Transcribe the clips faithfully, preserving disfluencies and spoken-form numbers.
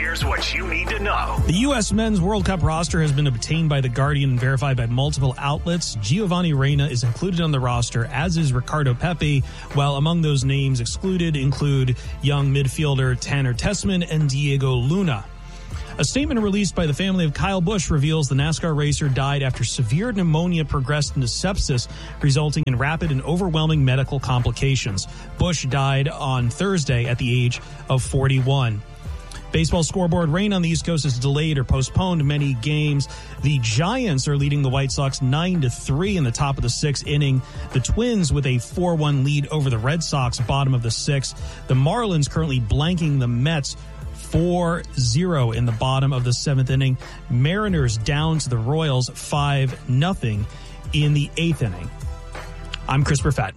Here's what you need to know. The U S Men's World Cup roster has been obtained by The Guardian and verified by multiple outlets. Giovanni Reyna is included on the roster, as is Ricardo Pepi, while among those names excluded include young midfielder Tanner Tessman and Diego Luna. A statement released by the family of Kyle Busch reveals the NASCAR racer died after severe pneumonia progressed into sepsis, resulting in rapid and overwhelming medical complications. Busch died on Thursday at the age of forty-one. Baseball scoreboard: rain on the East Coast has delayed or postponed many games. The Giants are leading the White Sox nine to three in the top of the sixth inning. The Twins with a four one lead over the Red Sox, bottom of the sixth. The Marlins currently blanking the Mets four zero in the bottom of the seventh inning. Mariners down to the Royals five nothing in the eighth inning. I'm Chris Perfett.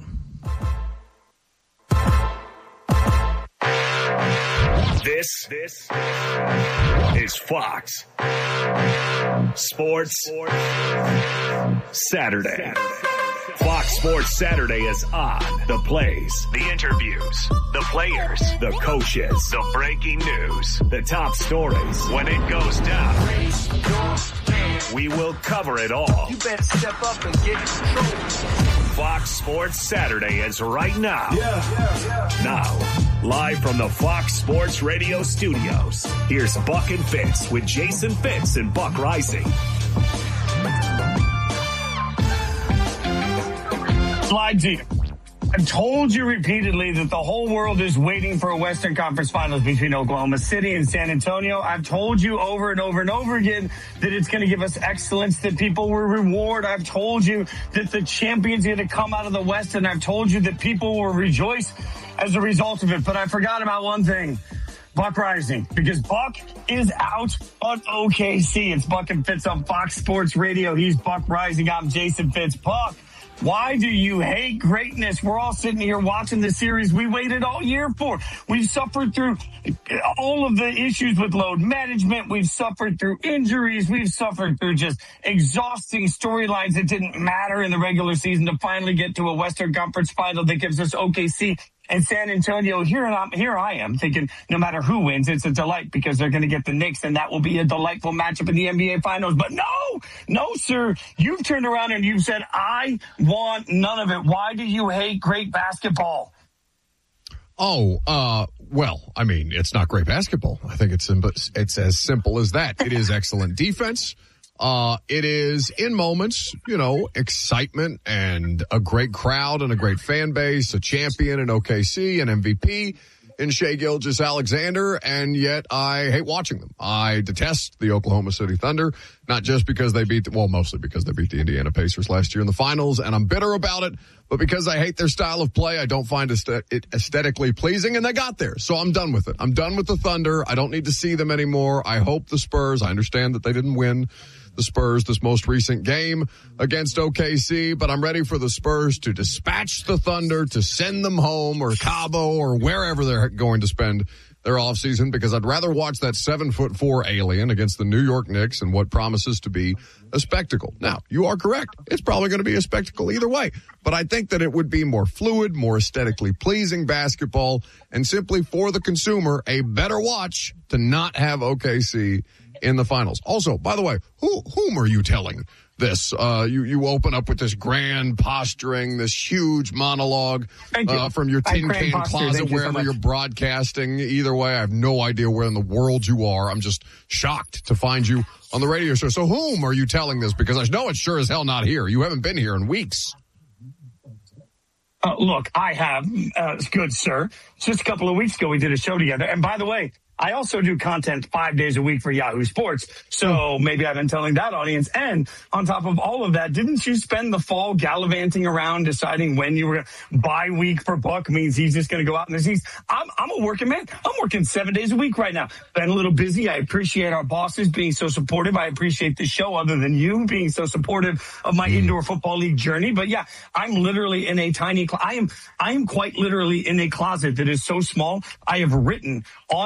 This, this is Fox Sports Saturday. Fox Sports Saturday is on. The plays, the interviews, the players, the coaches, the breaking news, the top stories. When it goes down, we will cover it all. You better step up and get in control. Fox Sports Saturday is right now. Yeah, yeah, yeah. Now, live from the Fox Sports Radio studios, here's Buck and Fitz with Jason Fitz and Buck Rising. Slide to you. I've told you repeatedly that the whole world is waiting for a Western Conference Finals between Oklahoma City and San Antonio. I've told you over and over and over again that it's going to give us excellence, that people will reward. I've told you that the champions are going to come out of the West, and I've told you that people will rejoice as a result of it. But I forgot about one thing. Buck Rising, because Buck is out on O K C. It's Buck and Fitz on Fox Sports Radio. He's Buck Rising. I'm Jason Fitz. Buck, why do you hate greatness? We're all sitting here watching the series we waited all year for. We've suffered through all of the issues with load management. We've suffered through injuries. We've suffered through just exhausting storylines that didn't matter in the regular season to finally get to a Western Conference final that gives us O K C and San Antonio. Here and I'm, here I am thinking no matter who wins, it's a delight because they're going to get the Knicks, and that will be a delightful matchup in the N B A Finals. But no, no, sir. You've turned around and you've said, I want none of it. Why do you hate great basketball? Oh, uh, well, I mean, it's not great basketball. I think it's it's as simple as that. It is excellent defense. Uh, it is in moments, you know, excitement and a great crowd and a great fan base, a champion in O K C, an M V P in Shai Gilgeous-Alexander, and yet I hate watching them. I detest the Oklahoma City Thunder, not just because they beat, the, well, mostly because they beat the Indiana Pacers last year in the finals, and I'm bitter about it, but because I hate their style of play, I don't find it aesthetically pleasing, and they got there, so I'm done with it. I'm done with the Thunder. I don't need to see them anymore. I hope the Spurs, I understand that they didn't win the Spurs this most recent game against O K C, but I'm ready for the Spurs to dispatch the Thunder, to send them home or Cabo or wherever they're going to spend their offseason, because I'd rather watch that seven foot four alien against the New York Knicks and what promises to be a spectacle. Now, you are correct. It's probably going to be a spectacle either way, but I think that it would be more fluid, more aesthetically pleasing basketball, and simply for the consumer, a better watch to not have O K C in the finals. Also, by the way, who whom are you telling this? Uh, you, you open up with this grand posturing, this huge monologue uh, from your tin can closet, wherever you you're broadcasting. Either way, I have no idea where in the world you are. I'm just shocked to find you on the radio show. So whom are you telling this? Because I know it's sure as hell not here. You haven't been here in weeks. Uh, look, I have, uh, good sir. Just a couple of weeks ago, we did a show together. And by the way, I also do content five days a week for Yahoo Sports. So maybe I've been telling that audience. And on top of all of that, didn't you spend the fall gallivanting around deciding when you were bye week for Buck means he's just going to go out in the season? I'm, I'm a working man. I'm working seven days a week right now. Been a little busy. I appreciate our bosses being so supportive. I appreciate the show other than you being so supportive of my indoor football league journey. But yeah, I'm literally in a tiny, cl- I am, I am quite literally in a closet that is so small. I have written on a,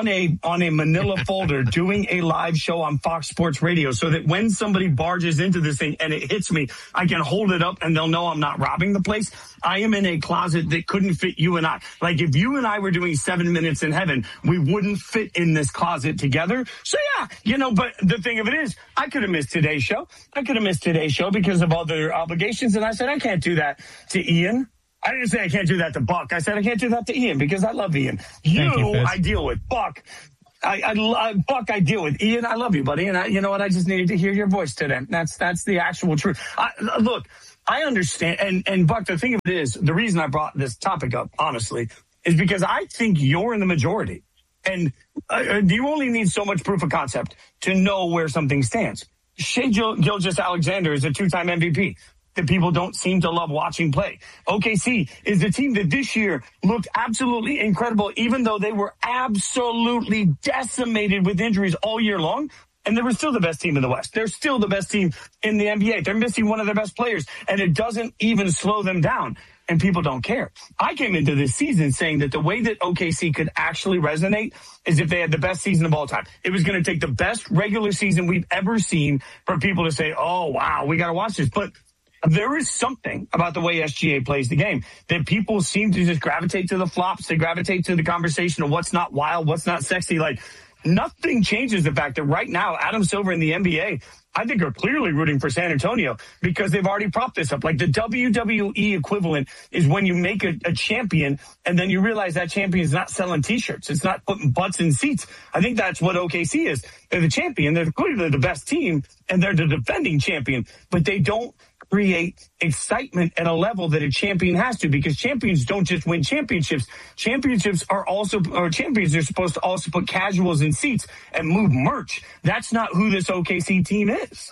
on a manila folder doing a live show on Fox Sports Radio so that when somebody barges into this thing and it hits me, I can hold it up and they'll know I'm not robbing the place. I am in a closet that couldn't fit you and I. Like if you and I were doing seven minutes in heaven, we wouldn't fit in this closet together. So yeah, you know, but the thing of it is, I could have missed today's show. I could have missed today's show because of other obligations. And I said, I can't do that to Ian. I didn't say I can't do that to Buck. I said I can't do that to Ian because I love Ian. You, you I deal with. Buck, I, I, I, Buck, I deal with. Ian, I love you, buddy. And I, you know what? I just needed to hear your voice today. That's that's the actual truth. I, look, I understand. And, and Buck, the thing of it is, the reason I brought this topic up, honestly, is because I think you're in the majority. And uh, you only need so much proof of concept to know where something stands. Shai Gilgeous-Alexander is a two-time M V P. That people don't seem to love watching play. O K C is the team that this year looked absolutely incredible, even though they were absolutely decimated with injuries all year long. And they were still the best team in the West. They're still the best team in the N B A. They're missing one of their best players, and it doesn't even slow them down. And people don't care. I came into this season saying that the way that O K C could actually resonate is if they had the best season of all time. It was going to take the best regular season we've ever seen for people to say, oh, wow, we got to watch this. But there is something about the way S G A plays the game that people seem to just gravitate to the flops. They gravitate to the conversation of what's not wild, what's not sexy. Like nothing changes the fact that right now, Adam Silver in the N B A, I think are clearly rooting for San Antonio because they've already propped this up. Like the W W E equivalent is when you make a, a champion and then you realize that champion is not selling T-shirts. It's not putting butts in seats. I think that's what O K C is. They're the champion. They're clearly the best team and they're the defending champion, but they don't create excitement at a level that a champion has to because champions don't just win championships. Championships are also, or champions are supposed to also put casuals in seats and move merch. That's not who this O K C team is.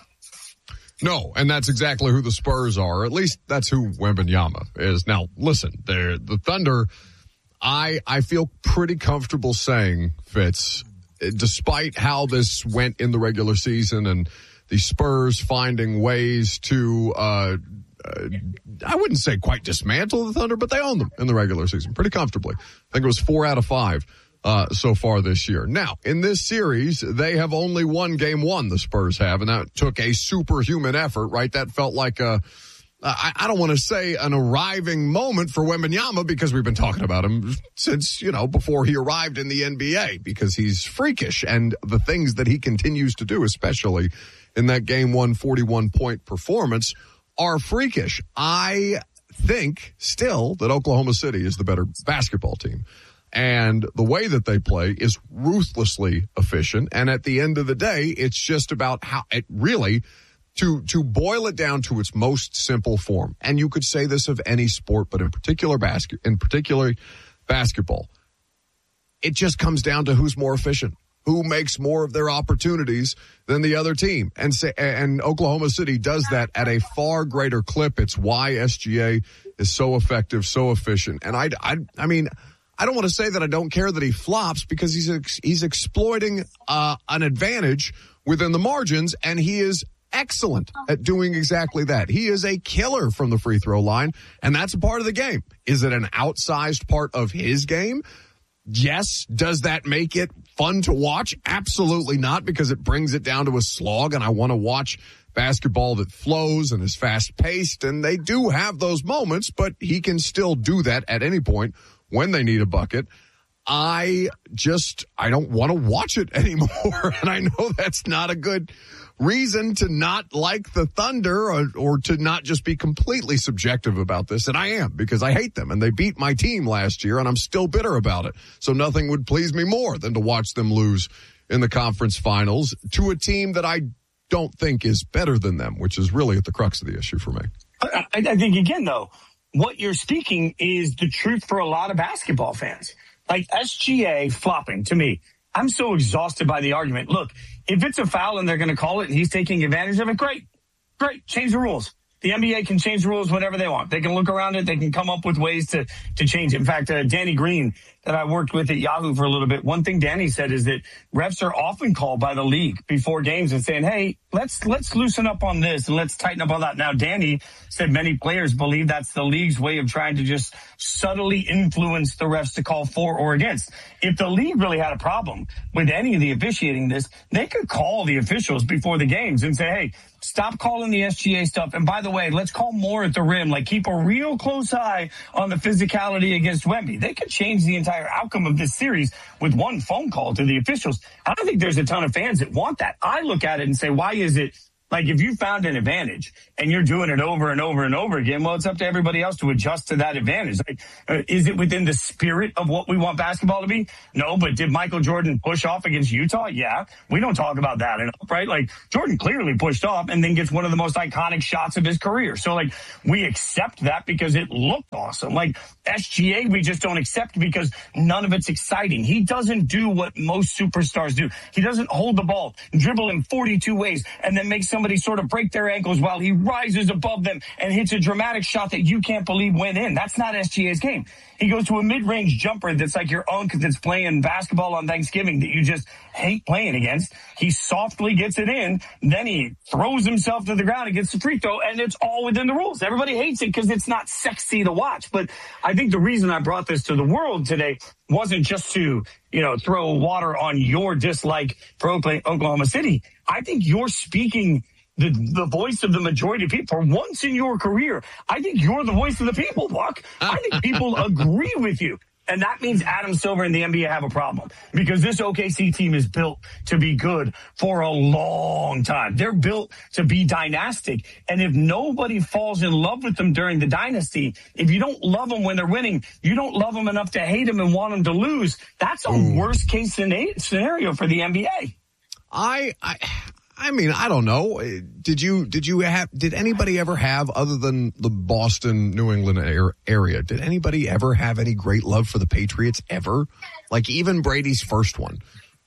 No, and that's exactly who the Spurs are. At least that's who Wembanyama is. Now, listen, they're, the Thunder, I I feel pretty comfortable saying, Fitz, despite how this went in the regular season and the Spurs finding ways to, uh, uh, I wouldn't say quite dismantle the Thunder, but they own them in the regular season pretty comfortably. I think it was four out of five uh, so far this year. Now, in this series, they have only won game one, the Spurs have, and that took a superhuman effort, right? That felt like a, I, I don't want to say an arriving moment for Wembanyama because we've been talking about him since, you know, before he arrived in the N B A because he's freakish and the things that he continues to do, especially in that game one forty-one point performance, are freakish. I think still that Oklahoma City is the better basketball team. And the way that they play is ruthlessly efficient. And at the end of the day, it's just about how it really, to, to boil it down to its most simple form. And you could say this of any sport, but in particular basket, in particular basketball, it just comes down to who's more efficient. Who makes more of their opportunities than the other team. And say, and Oklahoma City does that at a far greater clip. It's why S G A is so effective, so efficient. And I, I, I mean, I don't want to say that I don't care that he flops because he's, ex, he's exploiting uh, an advantage within the margins, and he is excellent at doing exactly that. He is a killer from the free throw line, and that's a part of the game. Is it an outsized part of his game? Yes. Does that make it fun to watch? Absolutely not, because it brings it down to a slog, and I want to watch basketball that flows and is fast-paced, and they do have those moments, but he can still do that at any point when they need a bucket. I just, I don't want to watch it anymore, and I know that's not a good reason to not like the Thunder or, or to not just be completely subjective about this. And I am, because I hate them and they beat my team last year and I'm still bitter about it. So nothing would please me more than to watch them lose in the conference finals to a team that I don't think is better than them, which is really at the crux of the issue for me. I, I think, again, though, what you're speaking is the truth for a lot of basketball fans. Like S G A flopping, to me, I'm so exhausted by the argument. Look, if it's a foul and they're going to call it and he's taking advantage of it, great. Great. Change the rules. The N B A can change the rules whenever they want. They can look around it. They can come up with ways to, to change it. In fact, uh, Danny Green that I worked with at Yahoo for a little bit, one thing Danny said is that refs are often called by the league before games and saying, hey, let's let's loosen up on this and let's tighten up on that. Now, Danny said many players believe that's the league's way of trying to just subtly influence the refs to call for or against. If the league really had a problem with any of the officiating this, they could call the officials before the games and say, hey, stop calling the S G A stuff. And by the way, let's call more at the rim. Like, keep a real close eye on the physicality against Wemby. They could change the entire outcome of this series with one phone call to the officials. I don't think there's a ton of fans that want that. I look at it and say, why is it like if you found an advantage and you're doing it over and over and over again, well, it's up to everybody else to adjust to that advantage. Like, uh, is it within the spirit of what we want basketball to be? No, but did Michael Jordan push off against Utah? Yeah. We don't talk about that enough, right? Like, Jordan clearly pushed off and then gets one of the most iconic shots of his career. So, like, we accept that because it looked awesome. Like, S G A, we just don't accept because none of it's exciting. He doesn't do what most superstars do. He doesn't hold the ball, dribble in forty-two ways, and then make somebody sort of break their ankles while he rises above them and hits a dramatic shot that you can't believe went in. That's not S G A's game. He goes to a mid-range jumper that's like your uncle that's playing basketball on Thanksgiving that you just hate playing against. He softly gets it in. Then he throws himself to the ground and gets the free throw, and it's all within the rules. Everybody hates it because it's not sexy to watch. But I think the reason I brought this to the world today wasn't just to, you know, throw water on your dislike for Oklahoma City. I think you're speaking the the voice of the majority of people. For once in your career, I think you're the voice of the people, Buck. I think people agree with you. And that means Adam Silver and the N B A have a problem because this O K C team is built to be good for a long time. They're built to be dynastic. And if nobody falls in love with them during the dynasty, if you don't love them when they're winning, you don't love them enough to hate them and want them to lose. That's a Ooh. worst case scenario for the N B A. I, I, I mean, I don't know. Did you, did you have, did anybody ever have, other than the Boston, New England area, did anybody ever have any great love for the Patriots ever? Like even Brady's first one.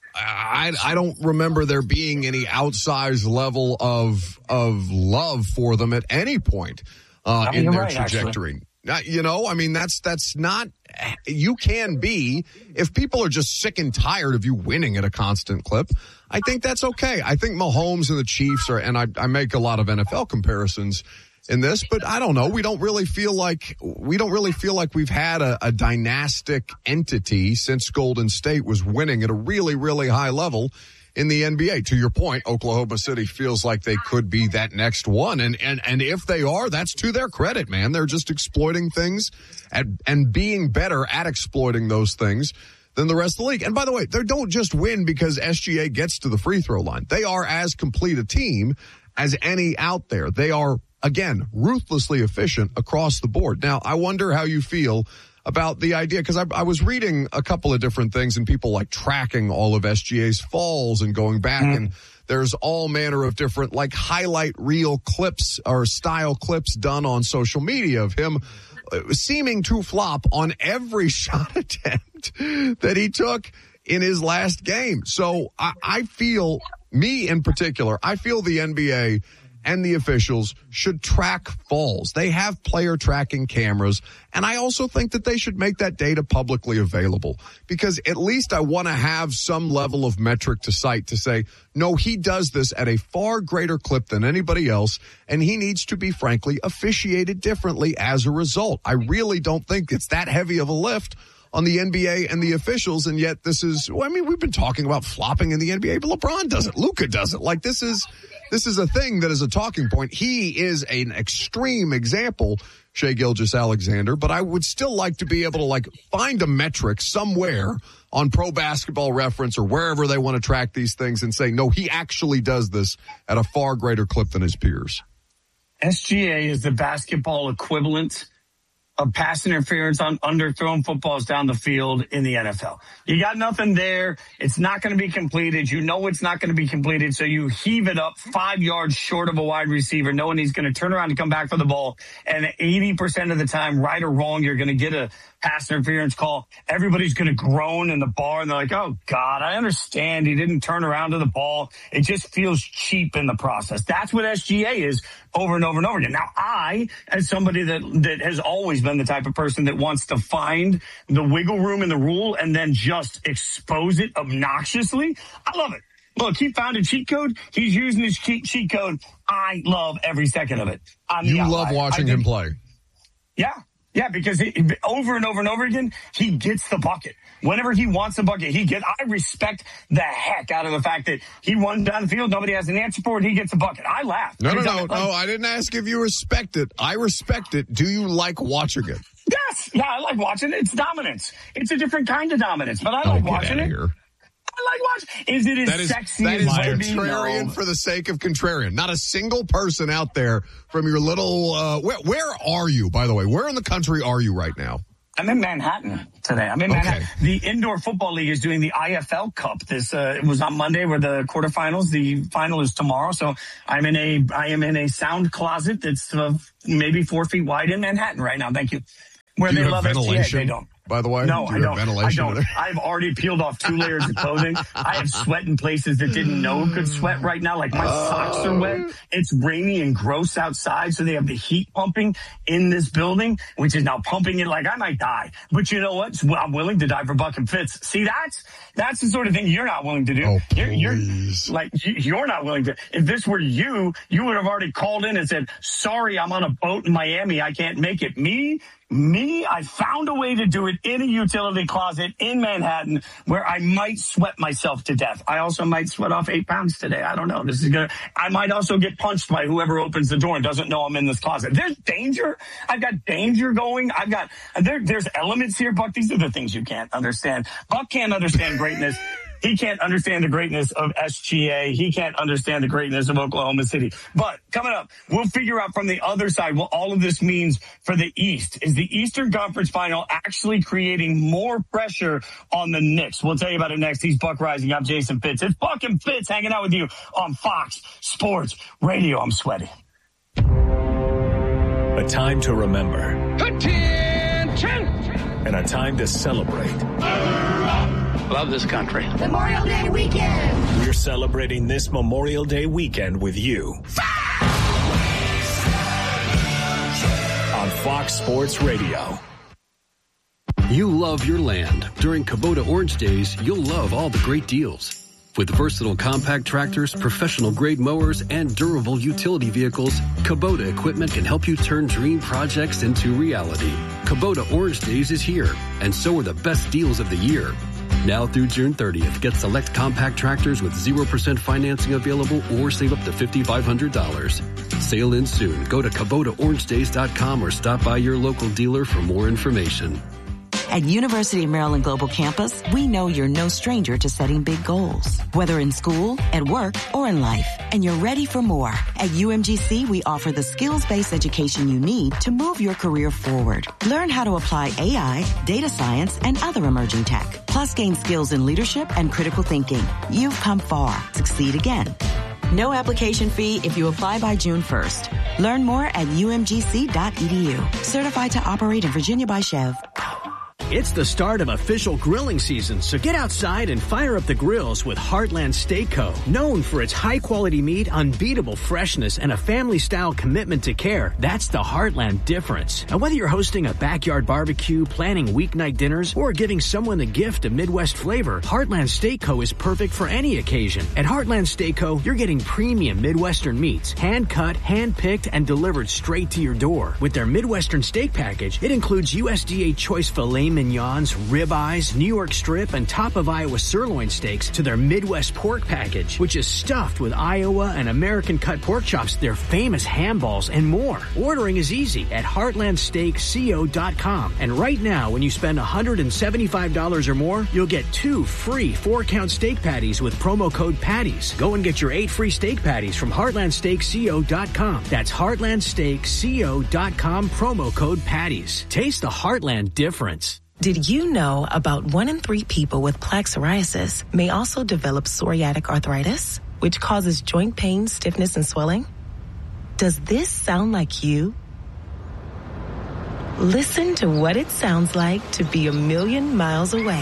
I, I don't remember there being any outsized level of, of love for them at any point, uh, I mean, in their right, trajectory. Uh, you know, I mean, that's, that's not, you can be, if people are just sick and tired of you winning at a constant clip, I think that's okay. I think Mahomes and the Chiefs are, and I, I make a lot of N F L comparisons in this, but I don't know. We don't really feel like, we don't really feel like we've had a, a dynastic entity since Golden State was winning at a really, really high level in the N B A. To your point, Oklahoma City feels like they could be that next one. And, and, and if they are, that's to their credit, man. They're just exploiting things at, and being better at exploiting those things than the rest of the league. And by the way, they don't just win because S G A gets to the free throw line. They are as complete a team as any out there. They are, again, ruthlessly efficient across the board. Now, I wonder how you feel about the idea, because I, I was reading a couple of different things and people like tracking all of S G A's falls and going back mm. and there's all manner of different like highlight reel clips or style clips done on social media of him seeming to flop on every shot attempt that he took in his last game. So I, I feel, me in particular, I feel the N B A and the officials should track falls. They have player tracking cameras, and I also think that they should make that data publicly available, because at least I want to have some level of metric to cite to say, no, he does this at a far greater clip than anybody else, and he needs to be, frankly, officiated differently as a result. I really don't think it's that heavy of a lift on the N B A and the officials, and yet this is, well, I mean, we've been talking about flopping in the N B A, but LeBron does it. Luka does it. Like, this is, this is a thing that is a talking point. He is an extreme example, Shai Gilgeous-Alexander, but I would still like to be able to, like, find a metric somewhere on Pro Basketball Reference or wherever they want to track these things and say, no, he actually does this at a far greater clip than his peers. S G A is the basketball equivalent of pass interference on underthrown footballs down the field in the N F L. You got nothing there. It's not going to be completed. You know it's not going to be completed, so you heave it up five yards short of a wide receiver, knowing he's going to turn around and come back for the ball. And eighty percent of the time, right or wrong, you're going to get a pass interference call, everybody's going to groan in the bar, and they're like, oh, God, I understand he didn't turn around to the ball. It just feels cheap in the process. That's what S G A is over and over and over again. Now, I, as somebody that, that has always been the type of person that wants to find the wiggle room in the rule and then just expose it obnoxiously, I love it. Look, he found a cheat code. He's using his cheat, cheat code. I love every second of it. I'm you love watching him play. Yeah. Yeah, because he, over and over and over again, he gets the bucket. Whenever he wants the bucket, he gets. I respect the heck out of the fact that he runs down the field, nobody has an answer for it, he gets a bucket. I laugh. No, no, no, no. I didn't ask if you respect it. I respect it. Do you like watching it? Yes. Yeah, I like watching it. It's dominance. It's a different kind of dominance, but I oh, like get watching out of it. Here. I like watching. Is it as that is, sexy that as is contrarian no. for the sake of contrarian? Not a single person out there from your little. Uh, where, where are you, by the way? Where in the country are you right now? I'm in Manhattan today. I'm in okay. Manhattan. The Indoor Football League is doing the I F L Cup. This uh, it was on Monday, where the quarterfinals. The final is tomorrow. So I'm in a I am in a sound closet that's uh, maybe four feet wide in Manhattan right now. Thank you. Where Do you they have love ventilation? S T A, they don't. By the way, no, do I don't. I don't. I've already peeled off two layers of clothing. I have sweat in places that didn't know could sweat right now. Like my uh, socks are wet. It's rainy and gross outside, so they have the heat pumping in this building, which is now pumping it like I might die. But you know what? I'm willing to die for Buck and Fitz. See, that's that's the sort of thing you're not willing to do. Oh, you're, you're like you're not willing to. If this were you, you would have already called in and said, "Sorry, I'm on a boat in Miami. I can't make it." Me. Me, I found a way to do it in a utility closet in Manhattan where I might sweat myself to death. I also might sweat off eight pounds today. I don't know. This is gonna, I might also get punched by whoever opens the door and doesn't know I'm in this closet. There's danger. I've got danger going. I've got, there, there's elements here, Buck. These are the things you can't understand. Buck can't understand greatness. He can't understand the greatness of S G A. He can't understand the greatness of Oklahoma City. But coming up, we'll figure out from the other side what all of this means for the East. Is the Eastern Conference Final actually creating more pressure on the Knicks? We'll tell you about it next. He's Buck Rising. I'm Jason Fitz. It's Buck and Fitz hanging out with you on Fox Sports Radio. I'm sweaty. A time to remember. Attention! And a time to celebrate. Love this country. Memorial Day weekend. We're celebrating this Memorial Day weekend with you. On Fox Sports Radio. You love your land. During Kubota Orange Days, you'll love all the great deals. With versatile compact tractors, professional-grade mowers, and durable utility vehicles, Kubota equipment can help you turn dream projects into reality. Kubota Orange Days is here, and so are the best deals of the year. Now through June thirtieth, get select compact tractors with zero percent financing available or save up to five thousand five hundred dollars. Sale ends soon. Go to Kubota Orange Days dot com or stop by your local dealer for more information. At University of Maryland Global Campus, we know you're no stranger to setting big goals, whether in school, at work, or in life, and you're ready for more. At U M G C, we offer the skills-based education you need to move your career forward. Learn how to apply A I, data science, and other emerging tech, plus gain skills in leadership and critical thinking. You've come far. Succeed again. No application fee if you apply by June first. Learn more at U M G C dot E D U. Certified to operate in Virginia by Chev. It's the start of official grilling season, so get outside and fire up the grills with Heartland Steak Co. Known for its high-quality meat, unbeatable freshness, and a family-style commitment to care, that's the Heartland difference. And whether you're hosting a backyard barbecue, planning weeknight dinners, or giving someone the gift of Midwest flavor, Heartland Steak Co. is perfect for any occasion. At Heartland Steak Co., you're getting premium Midwestern meats, hand-cut, hand-picked, and delivered straight to your door. With their Midwestern steak package, it includes U S D A choice filet mignons, ribeyes, New York strip, and top of Iowa sirloin steaks to their Midwest pork package, which is stuffed with Iowa and American cut pork chops, their famous ham balls, and more. Ordering is easy at heartland steak co dot com. And right now, when you spend one hundred seventy-five dollars or more, you'll get two free four-count steak patties with promo code PATTIES. Go and get your eight free steak patties from heartland steak co dot com. That's heartland steak co dot com, promo code PATTIES. Taste the Heartland difference. Did you know about one in three people with plaque psoriasis may also develop psoriatic arthritis, which causes joint pain, stiffness, and swelling? Does this sound like you? Listen to what it sounds like to be a million miles away.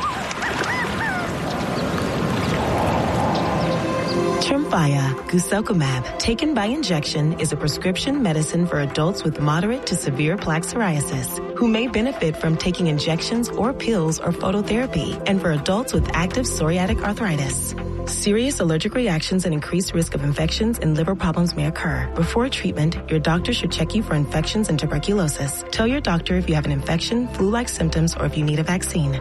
Tremfya guselkumab, taken by injection, is a prescription medicine for adults with moderate to severe plaque psoriasis who may benefit from taking injections or pills or phototherapy, and for adults with active psoriatic arthritis. Serious allergic reactions and increased risk of infections and liver problems may occur. Before treatment, your doctor should check you for infections and tuberculosis. Tell your doctor if you have an infection, flu-like symptoms, or if you need a vaccine.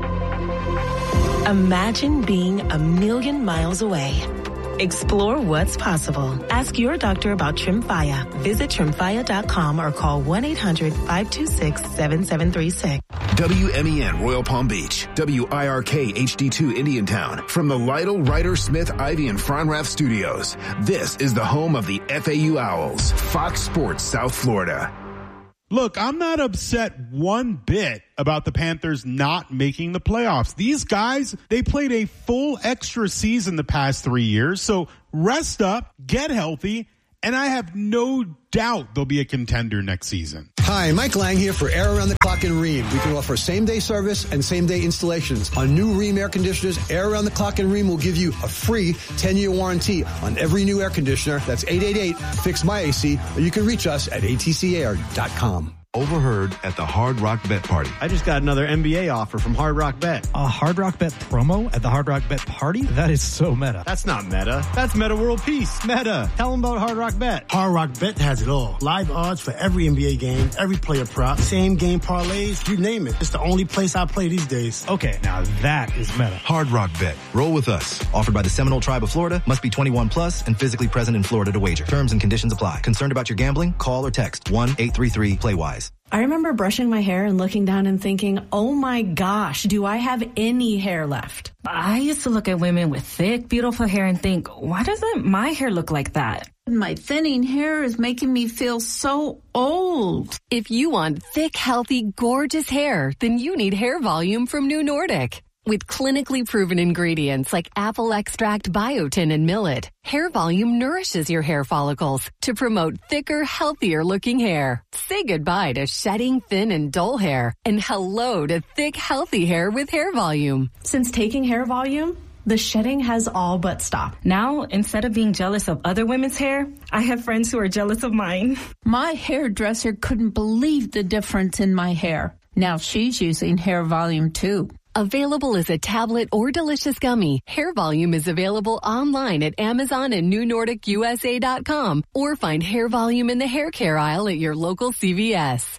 Imagine being a million miles away. Explore what's possible. Ask your doctor about Tremfya. Visit Tremfya dot com or call one eight hundred five two six seven seven three six. W M E N Royal Palm Beach, W I R K H D two Indiantown. From the Lytle, Ryder, Smith, Ivy, and Fronrath studios, this is the home of the F A U Owls, Fox Sports South Florida. Look, I'm not upset one bit about the Panthers not making the playoffs. These guys, they played a full extra season the past three years. So rest up, get healthy, and I have no doubt they'll be a contender next season. Hi, Mike Lang here for Air Around the Clock in Rheem. We can offer same-day service and same-day installations. On new Rheem air conditioners, Air Around the Clock in Rheem will give you a free ten-year warranty on every new air conditioner. That's eight eight eight, fix my A C, or you can reach us at A T C air dot com. Overheard at the Hard Rock Bet Party. I just got another N B A offer from Hard Rock Bet. A Hard Rock Bet promo at the Hard Rock Bet Party? That is so meta. That's not meta. That's Meta World Peace. Meta. Tell them about Hard Rock Bet. Hard Rock Bet has it all. Live odds for every N B A game, every player prop, same game parlays, you name it. It's the only place I play these days. Okay, now that is meta. Hard Rock Bet. Roll with us. Offered by the Seminole Tribe of Florida. Must be twenty-one plus and physically present in Florida to wager. Terms and conditions apply. Concerned about your gambling? Call or text one eight three three play wise. I remember brushing my hair and looking down and thinking, oh my gosh, do I have any hair left? I used to look at women with thick, beautiful hair and think, why doesn't my hair look like that? My thinning hair is making me feel so old. If you want thick, healthy, gorgeous hair, then you need Hair Volume from New Nordic. With clinically proven ingredients like apple extract, biotin, and millet, Hair Volume nourishes your hair follicles to promote thicker, healthier looking hair. Say goodbye to shedding, thin, and dull hair, and hello to thick, healthy hair with Hair Volume. Since taking Hair Volume, the shedding has all but stopped. Now, instead of being jealous of other women's hair, I have friends who are jealous of mine. My hairdresser couldn't believe the difference in my hair. Now she's using Hair Volume too. Available as a tablet or delicious gummy, Hair Volume is available online at Amazon and New Nordic U S A dot com, or find Hair Volume in the hair care aisle at your local C V S.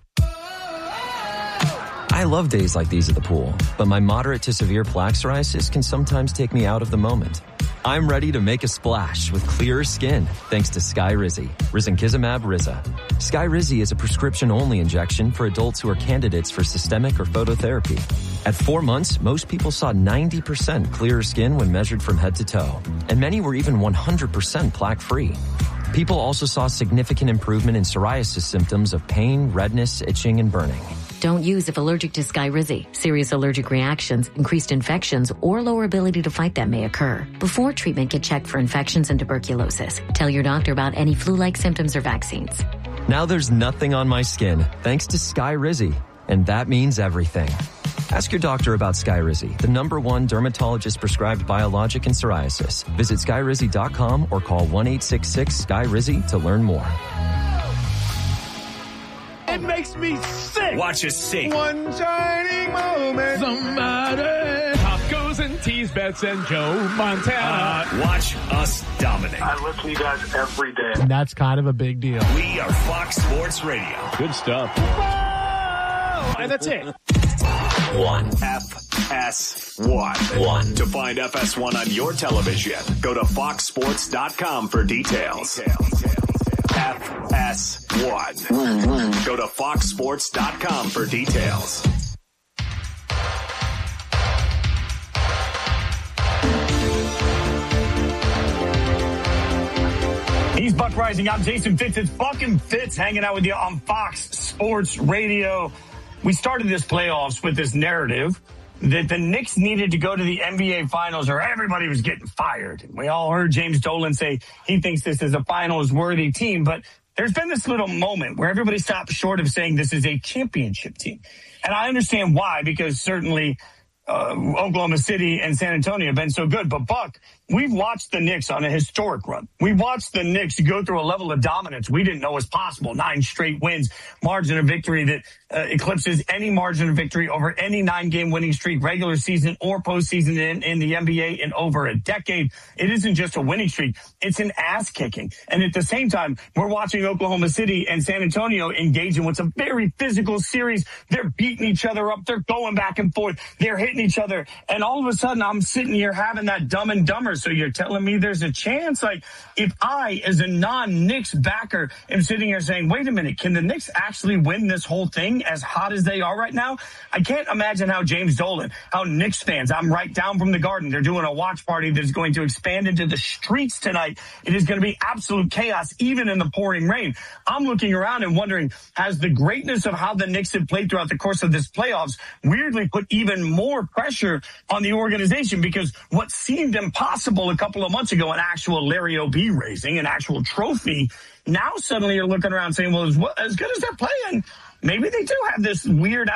I love days like these at the pool, but my moderate to severe plaque psoriasis can sometimes take me out of the moment. I'm ready to make a splash with clearer skin thanks to Skyrizi, Risankizumab Riza. Skyrizi is a prescription-only injection for adults who are candidates for systemic or phototherapy. At four months, most people saw ninety percent clearer skin when measured from head to toe, and many were even one hundred percent plaque-free. People also saw significant improvement in psoriasis symptoms of pain, redness, itching, and burning. Don't use if allergic to Skyrizi. Serious allergic reactions, increased infections, or lower ability to fight them may occur. Before treatment, get checked for infections and tuberculosis. Tell your doctor about any flu-like symptoms or vaccines. Now there's nothing on my skin thanks to Skyrizi, and that means everything. Ask your doctor about Skyrizi, the number one dermatologist-prescribed biologic in psoriasis. Visit Skyrizi dot com or call one eight six six S K Y R I Z Y to learn more. It makes me sick. Watch us sing. One shining moment. Somebody. Tacos and teas, bets and Joe Montana. Uh, watch us dominate. I listen to you guys every day. That's kind of a big deal. We are Fox Sports Radio. Good stuff. Whoa! And that's it. One. F S one. One. To find F S one on your television, go to fox sports dot com for details. details. F S one. One, one. Go to fox sports dot com for details. He's Buck Rising. I'm Jason Fitz. It's Buckin' Fitz hanging out with you on Fox Sports Radio. We started this playoffs with this narrative that the Knicks needed to go to the N B A Finals or everybody was getting fired. We all heard James Dolan say he thinks this is a finals-worthy team, but there's been this little moment where everybody stopped short of saying this is a championship team. And I understand why, because certainly uh, Oklahoma City and San Antonio have been so good. But, Buck, we've watched the Knicks on a historic run. We've watched the Knicks go through a level of dominance we didn't know was possible. Nine straight wins, margin of victory that uh, eclipses any margin of victory over any nine-game winning streak, regular season or postseason in, in the N B A in over a decade. It isn't just a winning streak. It's an ass-kicking. And at the same time, we're watching Oklahoma City and San Antonio engage in what's a very physical series. They're beating each other up. They're going back and forth. They're hitting each other. And all of a sudden, I'm sitting here having that Dumb and Dumber. So you're telling me there's a chance? Like, if I, as a non-Knicks backer, am sitting here saying, wait a minute, can the Knicks actually win this whole thing as hot as they are right now? I can't imagine how James Dolan, how Knicks fans, I'm right down from the Garden, they're doing a watch party that's going to expand into the streets tonight. It is going to be absolute chaos, even in the pouring rain. I'm looking around and wondering, has the greatness of how the Knicks have played throughout the course of this playoffs weirdly put even more pressure on the organization? Because what seemed impossible a couple of months ago, an actual Larry O'B raising, an actual trophy, now suddenly you're looking around saying, well, as, as good as they're playing, maybe they do have this weird